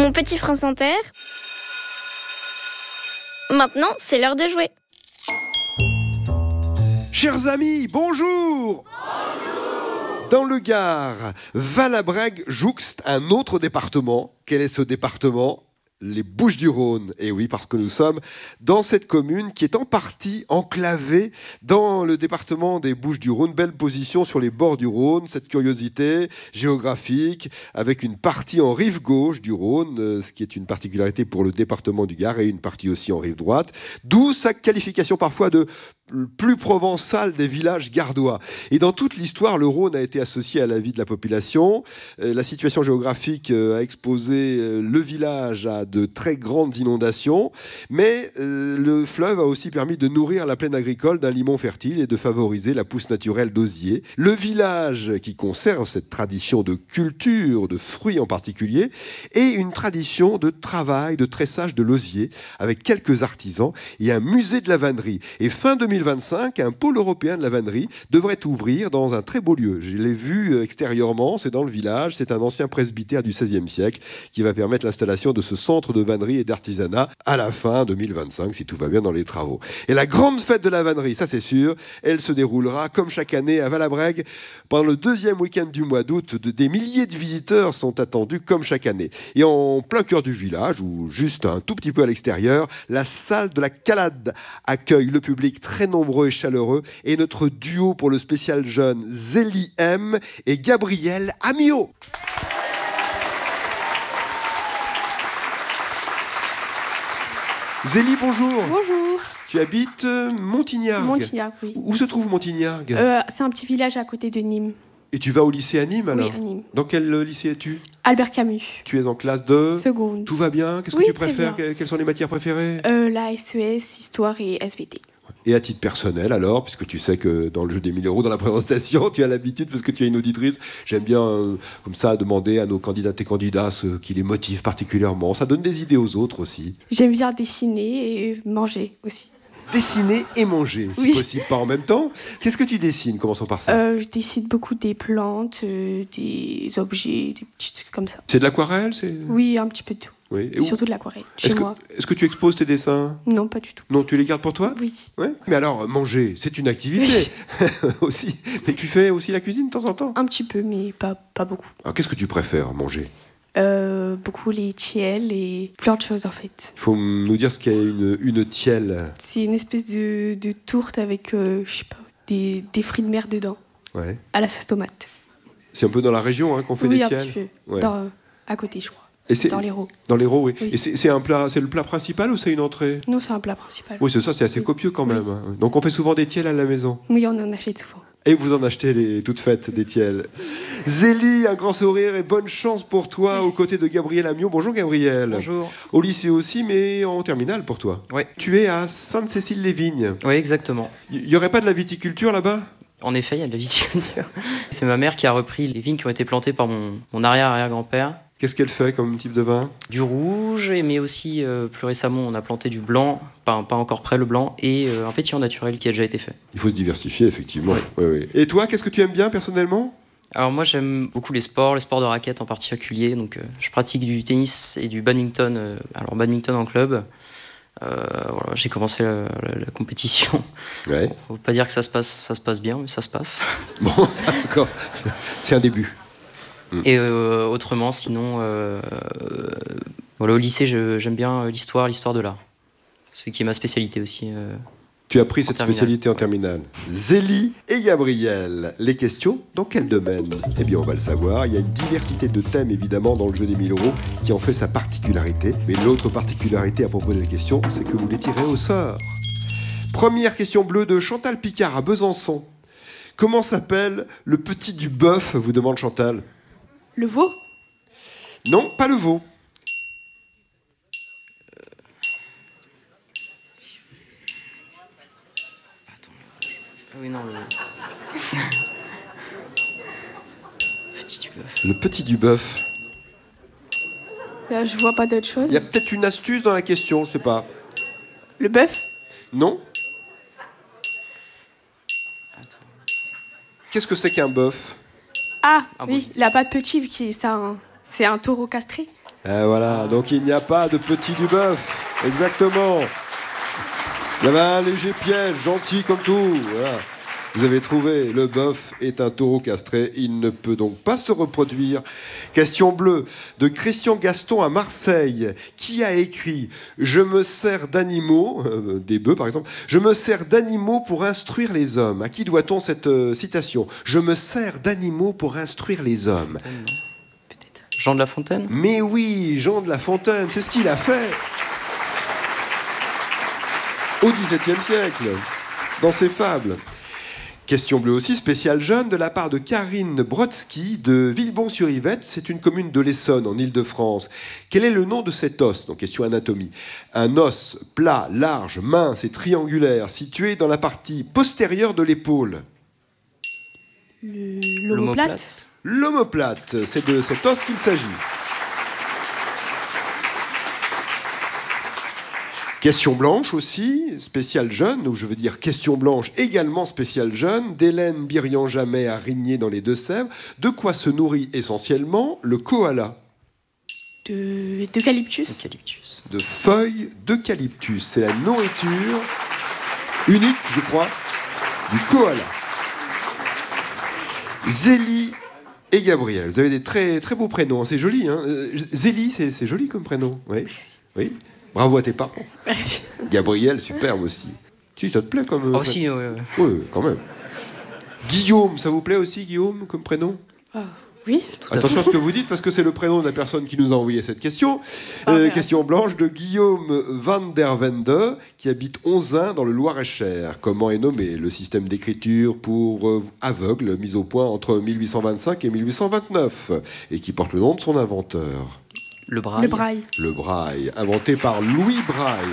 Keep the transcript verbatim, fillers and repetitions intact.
Mon petit France Inter. Maintenant, c'est l'heure de jouer. Chers amis, bonjour. Bonjour. Dans le Gard, Valabrègue jouxte un autre département. Quel est ce département ? Les Bouches-du-Rhône. Et oui, parce que nous sommes dans cette commune qui est en partie enclavée dans le département des Bouches-du-Rhône. Belle position sur les bords du Rhône, cette curiosité géographique avec une partie en rive gauche du Rhône, ce qui est une particularité pour le département du Gard, et une partie aussi en rive droite. D'où sa qualification parfois de plus provençal des villages gardois. Et dans toute l'histoire, le Rhône a été associé à la vie de la population. La situation géographique a exposé le village à de très grandes inondations, mais le fleuve a aussi permis de nourrir la plaine agricole d'un limon fertile et de favoriser la pousse naturelle d'osier. Le village, qui conserve cette tradition de culture, de fruits en particulier, et une tradition de travail, de tressage de l'osier, avec quelques artisans et un musée de la vannerie. Et fin deux mille vingt-cinq, un pôle européen de la vannerie devrait ouvrir dans un très beau lieu. Je l'ai vu extérieurement, c'est dans le village, c'est un ancien presbytère du seizième siècle qui va permettre l'installation de ce centre de vannerie et d'artisanat à la fin deux mille vingt-cinq, si tout va bien dans les travaux. Et la grande fête de la vannerie, ça c'est sûr, elle se déroulera comme chaque année à Valabrègue pendant le deuxième week-end du mois d'août. Des milliers de visiteurs sont attendus comme chaque année. Et en plein cœur du village, ou juste un tout petit peu à l'extérieur, la salle de la Calade accueille le public très nombreux et chaleureux, et notre duo pour le spécial jeune, Zélie M et Gabriel Amiot. Zélie, bonjour. Bonjour. Tu habites Montignargues. Montignargues, oui. Où se trouve Montignargues ? euh, C'est un petit village à côté de Nîmes. Et tu vas au lycée à Nîmes alors ? Oui, à Nîmes. Dans quel lycée es-tu ? Albert Camus. Tu es en classe de Seconde. Tout va bien ? Qu'est-ce oui, que tu préfères ? bien. Quelles sont les matières préférées ? euh, La S E S, Histoire et S V T. Et à titre personnel alors, puisque tu sais que dans le jeu des mille euros, dans la présentation, tu as l'habitude, parce que tu es une auditrice, j'aime bien euh, comme ça demander à nos candidates et candidats ce qui les motive particulièrement. Ça donne des idées aux autres aussi. J'aime bien dessiner et manger aussi. Dessiner et manger, si oui. possible, pas en même temps. Qu'est-ce que tu dessines ? Commençons par ça. Euh, je dessine beaucoup des plantes, euh, des objets, des petits trucs comme ça. C'est de l'aquarelle c'est... Oui, un petit peu de tout. Oui. Et surtout de l'aquarelle, chez est-ce moi. Que, est-ce que tu exposes tes dessins ? Non, pas du tout. Non, tu les gardes pour toi ? Oui. Ouais. Mais alors, manger, c'est une activité aussi. Mais tu fais aussi la cuisine de temps en temps ? Un petit peu, mais pas, pas beaucoup. Alors, qu'est-ce que tu préfères manger ? Euh, beaucoup les tiels et plein de choses en fait. Il faut nous dire ce qu'est une, une tielle. C'est une espèce de, de tourte avec, euh, je sais pas, des, des fruits de mer dedans, Ouais. à la sauce tomate. C'est un peu dans la région hein, qu'on fait oui, des un tiels. petit peu. Ouais. Dans, à côté, je crois. Et c'est, dans l'Hérault. Dans l'Hérault, oui. oui. Et c'est, c'est, un plat, c'est le plat principal ou c'est une entrée ? Non, c'est un plat principal. Oui, c'est ça, c'est assez oui. copieux quand oui. même. Hein. Donc on fait souvent des tiels à la maison. Oui, on en achète souvent. Et vous en achetez les toutes faites, des tiels. Zélie, un grand sourire et bonne chance pour toi. Merci. Aux côtés de Gabriel Amiot. Bonjour Gabriel. Bonjour. Au lycée aussi, mais en terminale pour toi. Oui. Tu es à Sainte-Cécile-les-Vignes. Oui, exactement. Il n'y aurait pas de la viticulture là-bas ? En effet, il y a de la viticulture. C'est ma mère qui a repris les vignes qui ont été plantées par mon, mon arrière-arrière-grand-père. Qu'est-ce qu'elle fait comme type de vin ? Du rouge, mais aussi, euh, plus récemment, on a planté du blanc, pas, pas encore prêt le blanc, et euh, un pétillant naturel qui a déjà été fait. Il faut se diversifier, effectivement. Oui. Oui, oui. Et toi, qu'est-ce que tu aimes bien personnellement ? Alors moi, j'aime beaucoup les sports, les sports de raquettes en particulier. Donc, euh, je pratique du tennis et du badminton. Euh, alors, badminton en club. Euh, voilà, j'ai commencé la, la, la compétition. Ouais. Bon, faut pas dire que ça se passe, ça se passe bien, mais ça se passe. Bon, d'accord. C'est un début. Et euh, autrement, sinon, euh, euh, voilà, au lycée, je, j'aime bien l'histoire, l'histoire de l'art. C'est qui est ma spécialité aussi. Euh, tu as pris cette terminale. spécialité en terminale. Zélie et Gabriel, les questions, dans quel domaine ? Eh bien, on va le savoir. Il y a une diversité de thèmes, évidemment, dans le jeu des mille euros, qui en fait sa particularité. Mais l'autre particularité à propos des questions, c'est que vous les tirez au sort. Première question bleue de Chantal Picard à Besançon. Comment s'appelle le petit du bœuf, vous demande Chantal ? Le veau ? Non, pas le veau. Attends. Ah oui, non, le... petit du bœuf. Le petit du bœuf. Là, je vois pas d'autre chose. Il y a peut-être une astuce dans la question, je sais pas. Le bœuf ? Non ? Attends. Qu'est-ce que c'est qu'un bœuf ? Ah, Ah, oui, bon. la patte petit, qui, c'est, un, c'est un taureau castré. Et voilà, donc il n'y a pas de petit du bœuf. Exactement. Il y avait un léger piège, gentil comme tout. Voilà. Vous avez trouvé, le bœuf est un taureau castré, il ne peut donc pas se reproduire. Question bleue, de Christian Gaston à Marseille, qui a écrit « Je me sers d'animaux euh, », des bœufs par exemple, « Je me sers d'animaux pour instruire les hommes ». À qui doit-on cette euh, citation ? « Je me sers d'animaux pour instruire les hommes ». Jean de La Fontaine ? Mais oui, Jean de La Fontaine, c'est ce qu'il a fait au dix-septième siècle, dans ses fables. Question bleue aussi, spéciale jeune, de la part de Karine Brodsky de Villebon-sur-Yvette. C'est une commune de l'Essonne, en Île-de-France. Quel est le nom de cet os ? Donc, question anatomie. Un os plat, large, mince et triangulaire, situé dans la partie postérieure de l'épaule. Le- L'omoplate. L'omoplate, c'est de cet os qu'il s'agit. Question blanche aussi, spéciale jeune, ou je veux dire question blanche également spéciale jeune, d'Hélène Birian-Jamet à Rigné dans les Deux-Sèvres. De quoi se nourrit essentiellement le koala ? De, d'eucalyptus. Eucalyptus. De feuilles d'eucalyptus. C'est la nourriture unique, je crois, du koala. Zélie et Gabriel, vous avez des très, très beaux prénoms, c'est joli. Hein. Zélie, c'est, c'est joli comme prénom. Oui, oui. Bravo à tes parents. Merci. Gabriel, superbe aussi. Si, ça te plaît comme... Ah, aussi, euh, Oui, quand même. Guillaume, ça vous plaît aussi, Guillaume, comme prénom ? Ah, oui. à Attention à ce que vous dites, parce que c'est le prénom de la personne qui nous a envoyé cette question. Ah, Euh, merde. question blanche de Guillaume van der Wende, qui habite Onzain, dans le Loir-et-Cher. Comment est nommé le système d'écriture pour euh, aveugles, mis au point entre mille huit cent vingt-cinq et mille huit cent vingt-neuf, et qui porte le nom de son inventeur ? le braille. Le braille. Le braille, inventé par Louis Braille.